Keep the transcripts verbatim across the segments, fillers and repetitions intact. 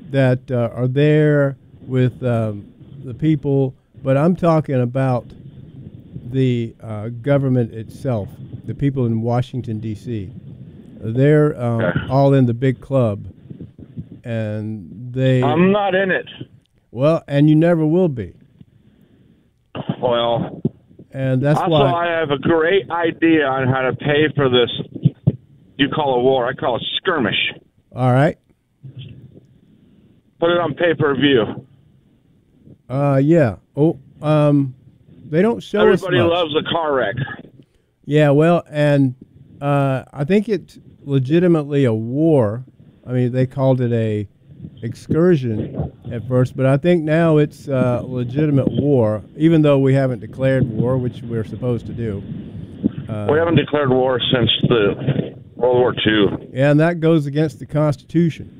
that uh, are there with um, the people, but I'm talking about the uh, government itself, the people in Washington, D C They're um, Okay. all in the big club, and they. I'm not in it. Well, and you never will be. Well, And that's also, why. I have a great idea on how to pay for this. You call a war, I call it skirmish. All right. Put it on pay-per-view. Uh, yeah. Oh, um, they don't show Everybody us much. loves a car wreck. Yeah, well, and uh, I think it's legitimately a war. I mean, they called it a excursion at first, but I think now it's a legitimate war, even though we haven't declared war, which we're supposed to do. Uh, We haven't declared war since the World War Two. and that goes against the Constitution,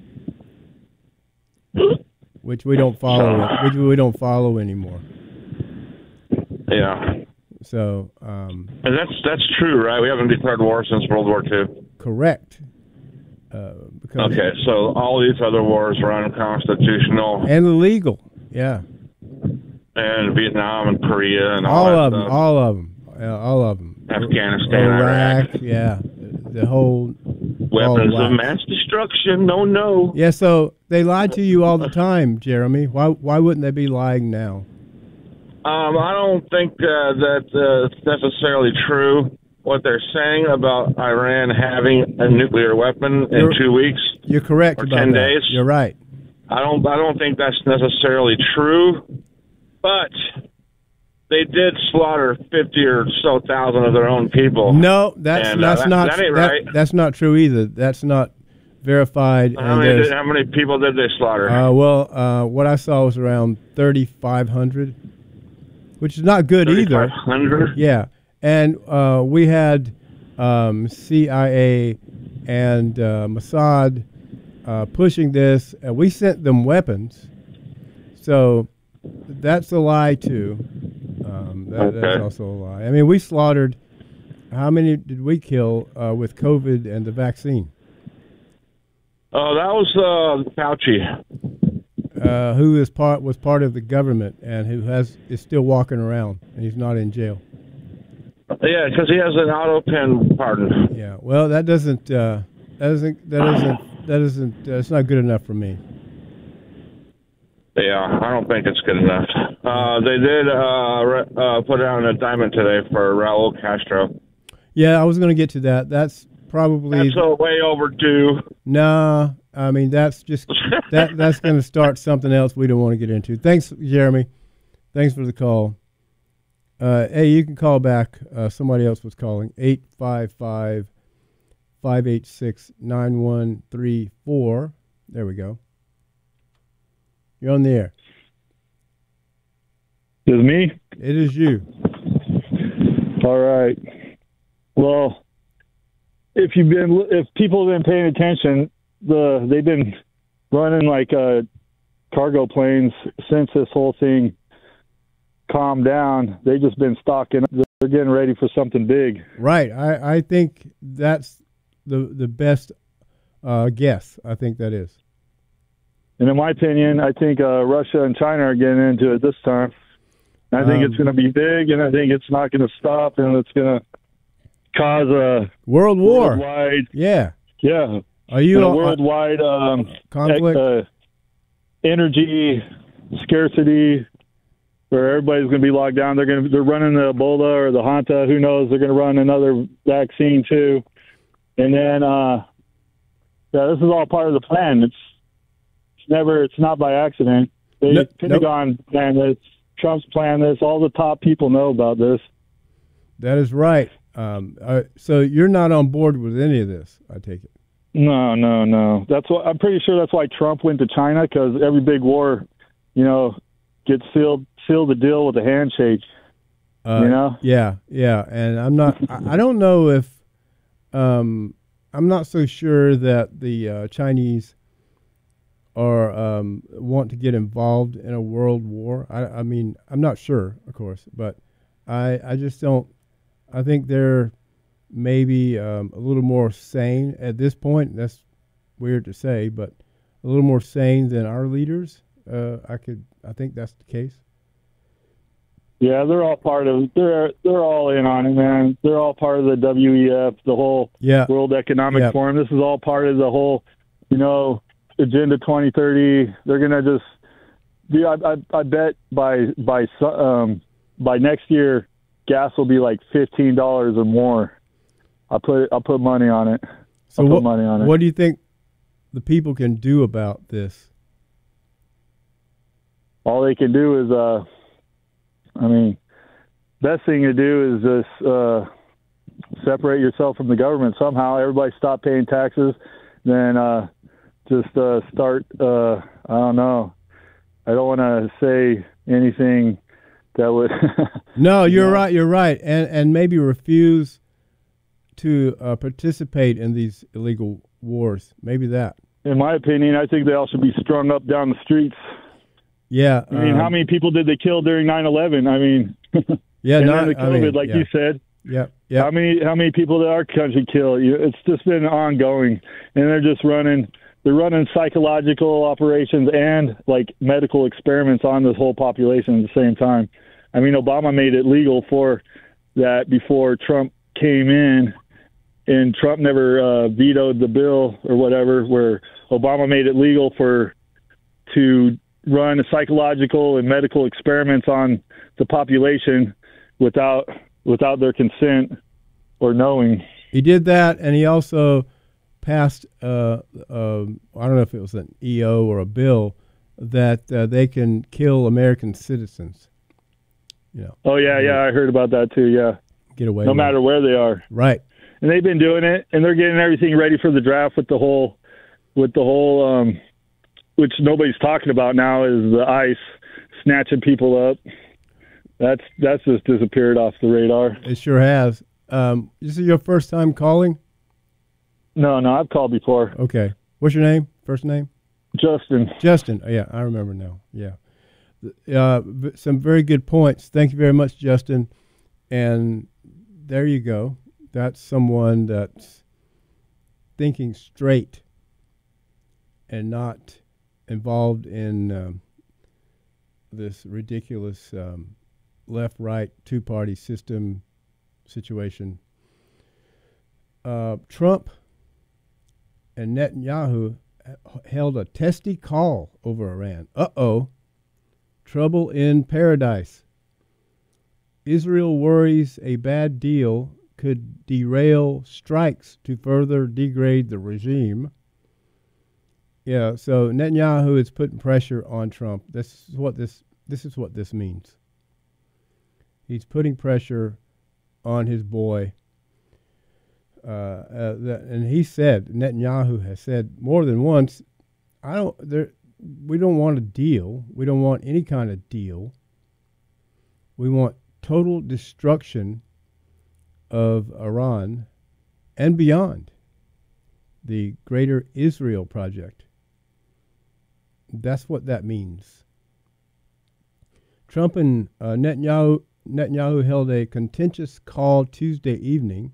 which we don't follow. Which we don't follow anymore. Yeah. So, um, And that's that's true, right? We haven't declared war since World War Two. correct. Uh, because Okay, so all these other wars were unconstitutional, and illegal. Yeah. and Vietnam and Korea and all, All that of them. stuff. All of them. Uh, all of them. Afghanistan, Iraq. Iraq. Yeah. The whole Weapons all of wax. mass destruction. No, no. Yeah. So they lie to you all the time, Jeremy. Why? Why wouldn't they be lying now? Um, I don't think uh, that uh, it's necessarily true what they're saying about Iran having a nuclear weapon in You're- two weeks. You're correct Or about ten that. days. You're right. I don't. I don't think that's necessarily true, but they did slaughter fifty or so thousand of their own people. No, that's And, uh, that's that- not that ain't that- right. that's not true either. That's not verified. How and many? there's- Did, how many people did they slaughter? Uh, well, uh, what I saw was around thirty-five hundred, which is not good either. thirty-five hundred. Yeah, and uh, we had um, C I A and uh, Mossad uh, pushing this, and we sent them weapons. So that's a lie too. Um, that, That's Okay. also a lie. I mean, we slaughtered. How many did we kill uh, with COVID and the vaccine? Oh, that was uh, Fauci. Uh, who is part was part of the government and who has is still walking around and he's not in jail. Yeah, because he has an auto pen pardon. Yeah. Well, that doesn't. Uh, that doesn't. That doesn't. That isn't. Uh, it's not good enough for me. Yeah, I don't think it's good enough. Uh, they did uh, re- uh, put out an indictment today for Raul Castro. Yeah, I was going to get to that. That's probably. That's uh, way overdue. Nah. I mean, that's just that. That's going to start something else we don't want to get into. Thanks, Jeremy. Thanks for the call. Uh, hey, you can call back. Uh, somebody else was calling. eight five five, five eight six, nine one three four. There we go. You're on the air. Is me? It is you. All right. Well, if you've been, if people have been paying attention, the they've been running like uh, cargo planes since this whole thing calmed down. They've just been stocking. They're getting ready for something big. Right. I, I think that's the the best uh, guess. I think that is. And in my opinion, I think uh, Russia and China are getting into it this time. I think Um, it's going to be big, and I think it's not going to stop, and it's going to cause a World War. worldwide, Yeah. yeah, Are you a on- worldwide um, conflict? uh, energy scarcity, where everybody's going to be locked down. They're going to they're running the Ebola or the Hanta. Who knows? They're going to run another vaccine too, and then uh, yeah, this is all part of the plan. It's it's never it's not by accident. The No- Pentagon planned this. Trump's planned this. All the top people know about this. That is right. Um, uh, so you're not on board with any of this, I take it. No, no, no. That's what I'm pretty sure. That's why Trump went to China, because every big war, you know, gets sealed seal the deal with a handshake. Uh, you know? Yeah, yeah. And I'm not. I, I don't know if. Um, I'm not so sure that the uh, Chinese or um, want to get involved in a world war. I, I mean, I'm not sure, of course, but I I just don't. I think they're maybe um, a little more sane at this point. That's weird to say, but a little more sane than our leaders. Uh, I could, I think that's the case. Yeah, they're all part of. They're they're all in on it, man. They're all part of the W E F, the whole yeah. World Economic yeah. Forum. This is all part of the whole, you know, Agenda twenty thirty. They're gonna just. Yeah, I, I, I bet by by um by next year, gas will be like fifteen dollars or more. I put I'll put money on it. So I'll what, put money on it. What do you think the people can do about this? All they can do is, uh, I mean, best thing to do is just uh, separate yourself from the government somehow. Everybody stop paying taxes, then uh, just uh, start. Uh, I don't know. I don't want to say anything that would. No, you're you know. right. You're right, and and maybe refuse to uh, participate in these illegal wars. Maybe that. In my opinion, I think they all should be strung up down the streets. Yeah. I mean, um, how many people did they kill during nine eleven? I mean. Yeah. and not, then the COVID, I mean, like yeah. you said. Yeah. Yeah. How many how many people did our country kill? It's just been ongoing, and they're just running. They're running psychological operations and like medical experiments on this whole population at the same time. I mean, Obama made it legal for that before Trump came in, and Trump never uh, vetoed the bill or whatever, where Obama made it legal for to run psychological and medical experiments on the population without without their consent or knowing. He did that, and he also passed, uh, uh, I don't know if it was an E O or a bill, that uh, they can kill American citizens. You know. Oh, yeah, yeah, I heard about that too, yeah. Get away. No matter it. where they are. Right. And they've been doing it, and they're getting everything ready for the draft with the whole, with the whole, um, which nobody's talking about now, is the ICE snatching people up. That's that's just disappeared off the radar. It sure has. Um, this is your first time calling? No, no, I've called before. Okay. What's your name? First name? Justin. Justin. Oh, yeah, I remember now. Yeah. Uh, some very good points. Thank you very much, Justin. And there you go. That's someone that's thinking straight and not involved in um, this ridiculous um, left-right two-party system situation. Uh, Trump and Netanyahu held a testy call over Iran. Uh-oh. Trouble in paradise. Israel worries a bad deal could derail strikes to further degrade the regime. Yeah, so Netanyahu is putting pressure on Trump. This is what this this is what this means. He's putting pressure on his boy. Uh, uh, that, and he said, Netanyahu has said more than once, I don't there we don't want a deal. We don't want any kind of deal. We want total destruction of Iran and beyond, the Greater Israel Project. That's what that means. Trump and uh, Netanyahu, Netanyahu held a contentious call Tuesday evening,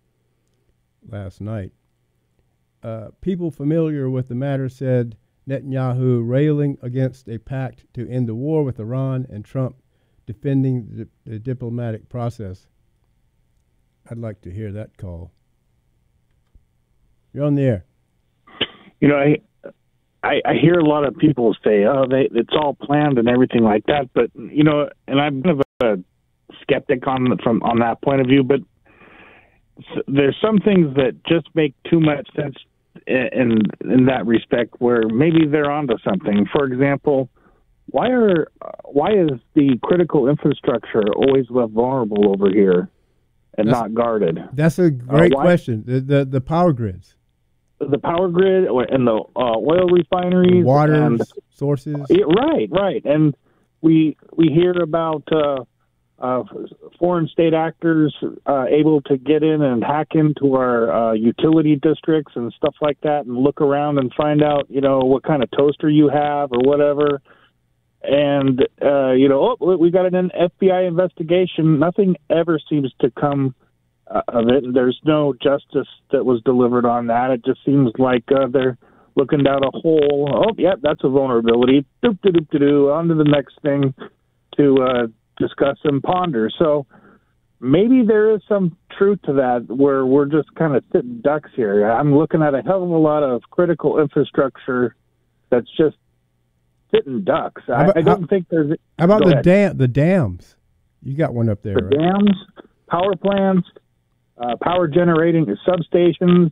last night. Uh, people familiar with the matter said Netanyahu railing against a pact to end the war with Iran and Trump defending the, the diplomatic process. I'd like to hear that call. You're on the air. You know, I, I I hear a lot of people say, "Oh, they it's all planned and everything like that." But you know, and I'm kind of a skeptic on from on that point of view. But there's some things that just make too much sense in in that respect, where maybe they're onto something. For example, why are why is the critical infrastructure always left vulnerable over here and that's, not guarded? That's a great uh, question. The, the the power grids, the power grid, and the uh, oil refineries, water and, sources. Yeah, right, right, and we we hear about uh, uh, foreign state actors uh, able to get in and hack into our uh, utility districts and stuff like that, and look around and find out, you know, what kind of toaster you have or whatever. And, uh, you know, oh, we got an F B I investigation. Nothing ever seems to come uh, of it. There's no justice that was delivered on that. It just seems like uh, they're looking down a hole. Oh, yeah, that's a vulnerability. Doop, doop, doop, doop, on to the next thing to uh, discuss and ponder. So maybe there is some truth to that, where we're just kind of sitting ducks here. I'm looking at a hell of a lot of critical infrastructure that's just sitting ducks. I, about, I don't how, think there's. How about the ahead. dam? The dams. You got one up there. The right? dams, power plants, uh, power generating substations,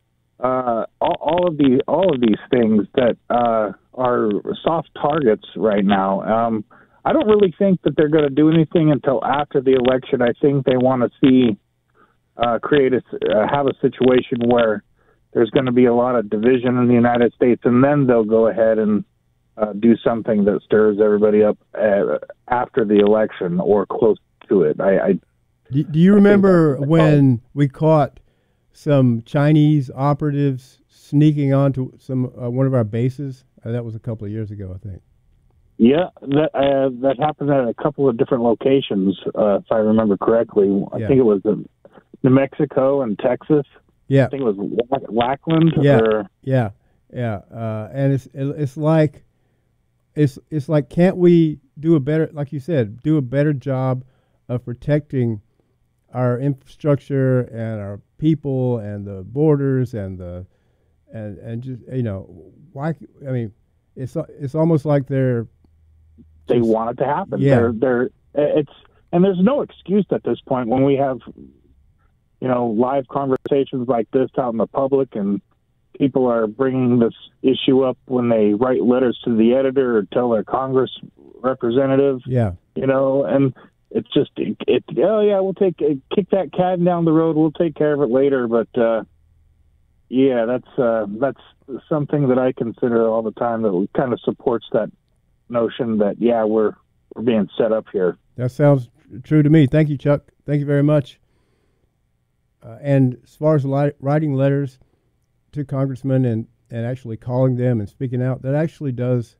uh, all, all of the all of these things that uh, are soft targets right now. Um, I don't really think that they're going to do anything until after the election. I think they want to see uh, create a uh, have a situation where there's going to be a lot of division in the United States, and then they'll go ahead and Uh, do something that stirs everybody up uh, after the election or close to it. I, I do, do you remember when we caught some Chinese operatives sneaking onto some uh, one of our bases? Uh, that was a couple of years ago, I think. Yeah, that uh, that happened at a couple of different locations, uh, if I remember correctly. I Yeah. think it was in New Mexico and Texas. Yeah, I think it was Lack- Lackland. Yeah. Or, yeah, yeah. Uh, and it's it's like. It's it's like, can't we do a better, like you said, do a better job of protecting our infrastructure and our people and the borders and the and and just, you know, why? I mean, it's it's almost like they're they just, want it to happen. Yeah. They're, they're it's and there's no excuse at this point when we have, you know, live conversations like this out in the public, and people are bringing this issue up when they write letters to the editor or tell their Congress representative. Yeah. You know, and it's just, it, it oh, yeah, we'll take, kick that can down the road. We'll take care of it later. But, uh, yeah, that's, uh, that's something that I consider all the time that kind of supports that notion that, yeah, we're, we're being set up here. That sounds true to me. Thank you, Chuck. Thank you very much. Uh, and as far as li- writing letters to congressmen and, and actually calling them and speaking out, that actually does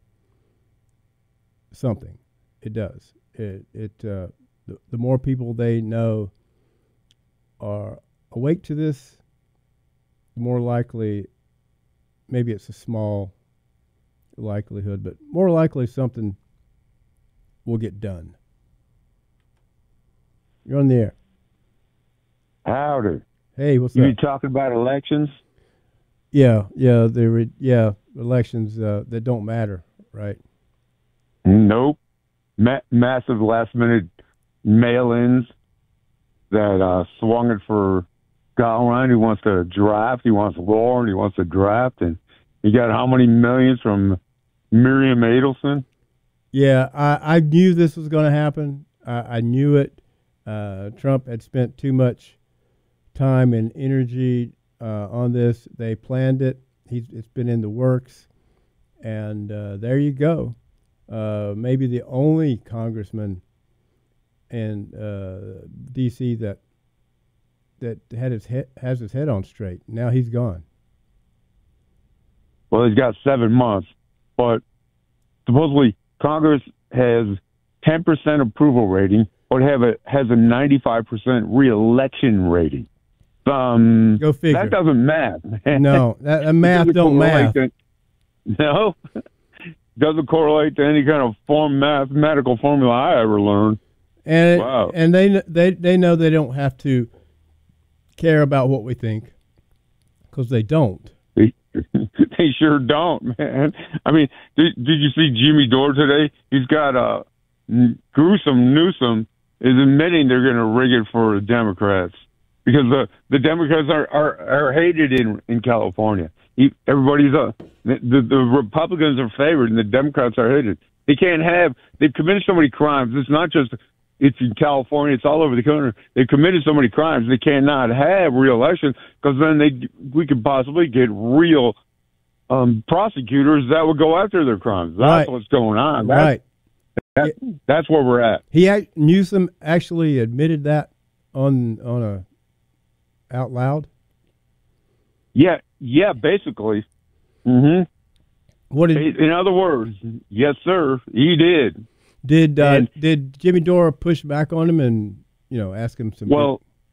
something. It does. It, it uh, the, the more people they know are awake to this, the more likely, maybe it's a small likelihood, but more likely something will get done. You're on the air. Howdy. Hey, what's you up? You talking about elections? Yeah, yeah, they re- yeah, elections uh, that don't matter, right? Nope. Ma- massive last-minute mail-ins that uh, swung it for Gallon. He wants to draft. He wants Warren. He wants to draft. And he got how many millions from Miriam Adelson? Yeah, I, I knew this was going to happen. I, I knew it. Uh, Trump had spent too much time and energy uh, on this. They planned it. He's, it's been in the works. And uh, there you go. Uh, maybe the only congressman in uh, D C that that had his head, has his head on straight. Now he's gone. Well, he's got seven months, but supposedly Congress has ten percent approval rating, but have a has a ninety-five percent reelection rating. Um, Go figure. That doesn't math. No, that, that math don't math. To, no, doesn't correlate to any kind of form mathematical formula I ever learned. And wow. and they they they know they don't have to care about what we think because they don't. They, they sure don't, man. I mean, did, did you see Jimmy Dore today? He's got a gruesome Newsom is admitting they're going to rig it for the Democrats because the, the Democrats are, are, are hated in in California. He, everybody's uh, the, the the Republicans are favored and the Democrats are hated. They can't have. They've committed so many crimes. It's not just. It's in California. It's all over the country. They've committed so many crimes. They cannot have re-election because then they we could possibly get real um, prosecutors that would go after their crimes. That's right. what's going on. That's, right. That, that's where we're at. He Newsom actually admitted that on on a out loud. Yeah. Yeah. Basically. Mm-hmm. What did? In other words, yes, sir. He did. Did uh, and, did Jimmy Dore push back on him and you know ask him some? Well,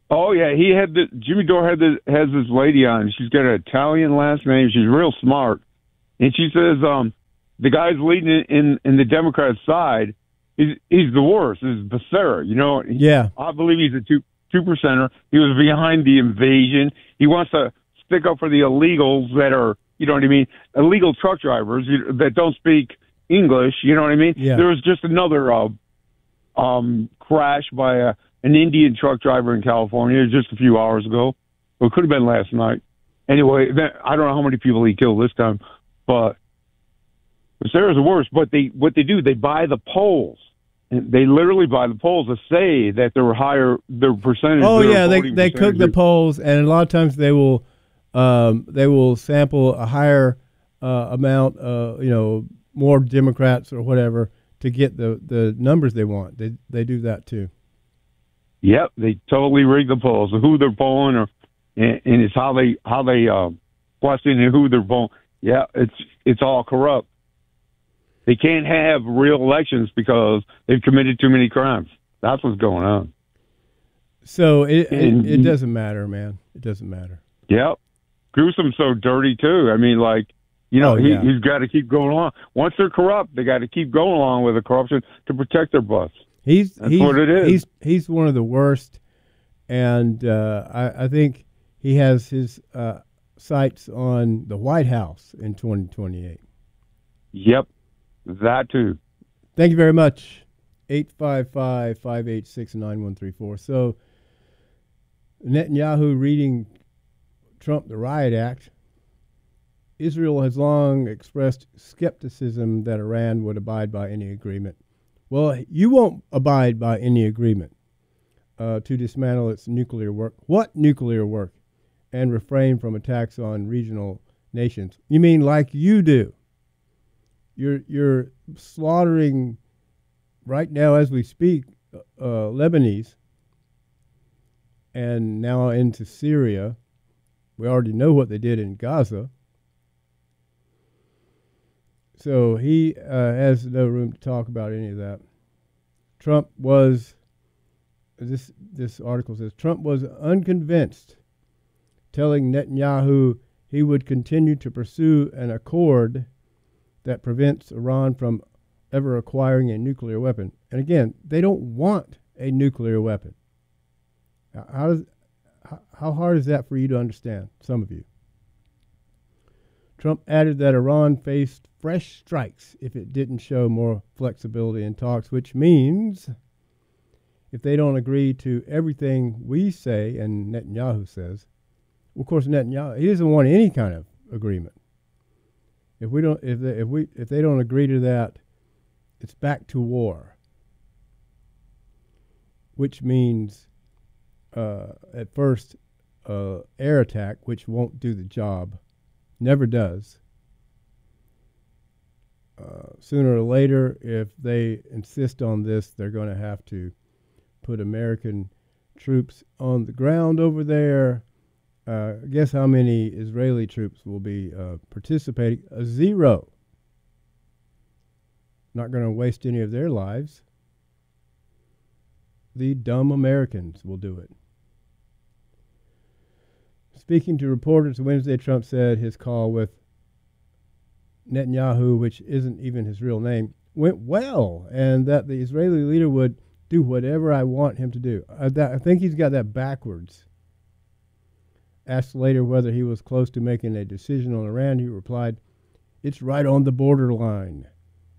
Oh yeah, he had the Jimmy Dore had the has this lady on. She's got an Italian last name. She's real smart, and she says um, the guy's leading in, in in the Democrat side. He's he's the worst. Is Becerra. You know. Yeah. I believe he's a two two percenter. He was behind the invasion. He wants to stick up for the illegals that are, you know what I mean, illegal truck drivers that don't speak English. You know what I mean. Yeah. There was just another uh, um, crash by a. an Indian truck driver in California just a few hours ago. Well, it could have been last night. Anyway, I don't know how many people he killed this time, but Becerra's the worst. But they, what they do, they buy the polls. And they literally buy the polls to say that there were higher, their percentage. Oh yeah, they they cook the polls, and a lot of times they will, um, they will sample a higher uh, amount, uh, you know, more Democrats or whatever to get the, the numbers they want. They they do that too. Yep, they totally rig the polls. Who they're polling, or and, and it's how they how they uh, question who they're polling. Yeah, it's it's all corrupt. They can't have real elections because they've committed too many crimes. That's what's going on. So it and, it, it doesn't matter, man. It doesn't matter. Yep, Gruesom's so dirty too. I mean, like you know, oh, he, yeah. he's got to keep going along. Once they're corrupt, they got to keep going along with the corruption to protect their butts. He's That's he's, what it is. He's he's one of the worst, and uh, I, I think he has his uh, sights on the White House in twenty twenty-eight. Yep, that too. Thank you very much. eight five five, five eight six, nine one three four. So Netanyahu reading Trump the Riot Act. Israel has long expressed skepticism that Iran would abide by any agreement. Well, you won't abide by any agreement uh, to dismantle its nuclear work. What nuclear work? And refrain from attacks on regional nations. You mean like you do? You're you're slaughtering right now as we speak uh, Lebanese, and now into Syria. We already know what they did in Gaza. So he uh, has no room to talk about any of that. Trump was, this this article says, Trump was unconvinced, telling Netanyahu he would continue to pursue an accord that prevents Iran from ever acquiring a nuclear weapon. And again, they don't want a nuclear weapon. How does, how hard is that for you to understand, some of you? Trump added that Iran faced fresh strikes if it didn't show more flexibility in talks, which means if they don't agree to everything we say and Netanyahu says, well, of course Netanyahu, he doesn't want any kind of agreement. If we don't, if they, if we, if they don't agree to that, it's back to war, which means uh, at first uh, air attack, which won't do the job. Never does. Uh, sooner or later, if they insist on this, they're going to have to put American troops on the ground over there. Uh, guess how many Israeli troops will be uh, participating? A zero. Not going to waste any of their lives. The dumb Americans will do it. Speaking to reporters Wednesday, Trump said his call with Netanyahu, which isn't even his real name, went well, and that the Israeli leader would do whatever I want him to do. I, that, I think he's got that backwards. Asked later whether he was close to making a decision on Iran, he replied, "It's right on the borderline."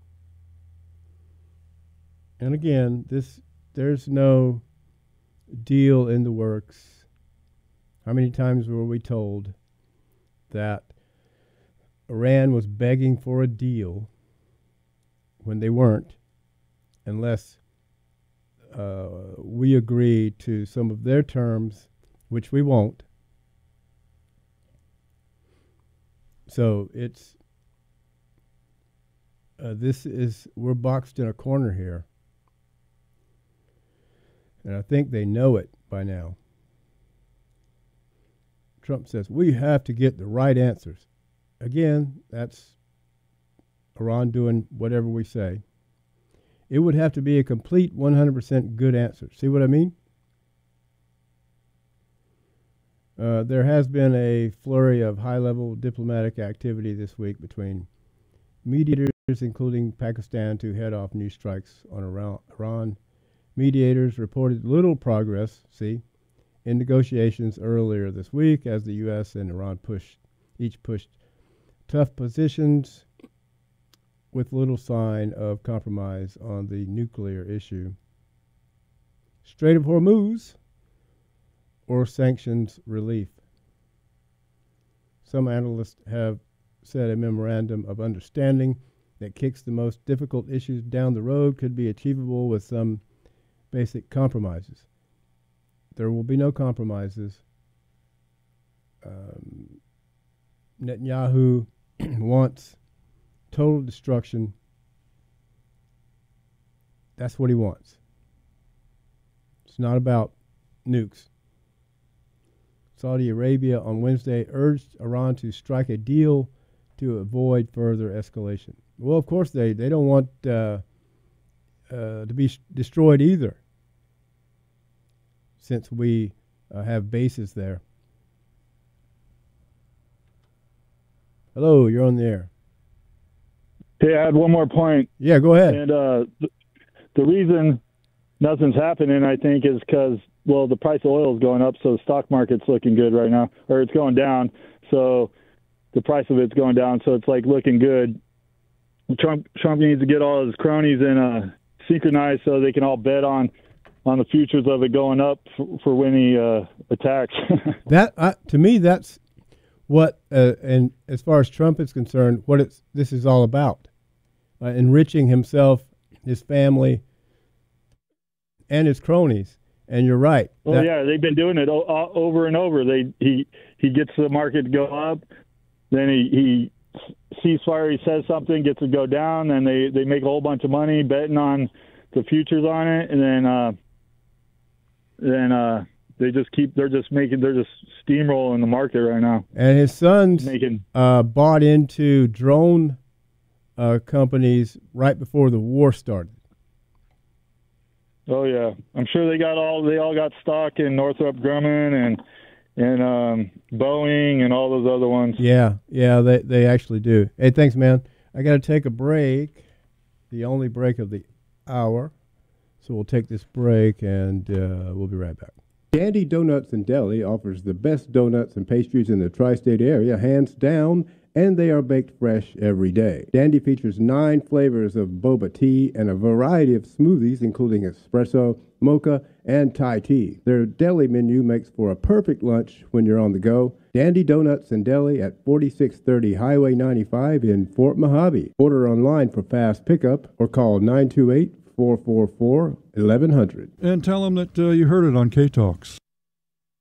And again, this there's no deal in the works. How many times were we told that Iran was begging for a deal when they weren't, unless uh, we agree to some of their terms, which we won't. So it's, uh, this is, we're boxed in a corner here. And I think they know it by now. Trump says, we have to get the right answers. Again, that's Iran doing whatever we say. It would have to be a complete one hundred percent good answer. See what I mean? Uh, there has been a flurry of high-level diplomatic activity this week between mediators, including Pakistan, to head off new strikes on Iran. Mediators reported little progress, see, in negotiations earlier this week as the U S and Iran pushed, each pushed tough positions with little sign of compromise on the nuclear issue. Strait of Hormuz or sanctions relief. Some analysts have said a memorandum of understanding that kicks the most difficult issues down the road could be achievable with some basic compromises. There will be no compromises. Um, Netanyahu wants total destruction. That's what he wants. It's not about nukes. Saudi Arabia on Wednesday urged Iran to strike a deal to avoid further escalation. Well, of course, they, they don't want uh, uh, to be sh- destroyed either, since we uh, have bases there. Hello, you're on the air. Hey, I had one more point. Yeah, go ahead. And uh, th- the reason nothing's happening, I think, is because, well, the price of oil is going up, so the stock market's looking good right now, or it's going down. So the price of it's going down, so it's like looking good. Trump Trump needs to get all his cronies in uh, synchronized so they can all bet on on the futures of it going up for, for when he uh, attacks. that uh, to me, that's what, uh, and as far as Trump is concerned, what it's this is all about: uh, enriching himself, his family, and his cronies. And you're right. Oh that, yeah, they've been doing it o- over and over. They he he gets the market to go up, then he he sees fire, he says something, gets it to go down, and they they make a whole bunch of money betting on the futures on it, and then uh, then uh, they just keep they're just making they're just steamrolling the market right now. And his sons making uh, bought into drone uh, companies right before the war started. Oh yeah, I'm sure they got all they all got stock in Northrop Grumman and and um, Boeing and all those other ones. Yeah, yeah, they they actually do. Hey, thanks, man. I got to take a break, the only break of the hour. So we'll take this break and uh, we'll be right back. Dandy Donuts and Deli offers the best donuts and pastries in the tri-state area, hands down, and they are baked fresh every day. Dandy features nine flavors of boba tea and a variety of smoothies, including espresso, mocha, and Thai tea. Their deli menu makes for a perfect lunch when you're on the go. Dandy Donuts and Deli at forty-six thirty Highway ninety-five in Fort Mojave. Order online for fast pickup or call nine two eight, four four four, eleven hundred. And tell them that uh, you heard it on K-Talks.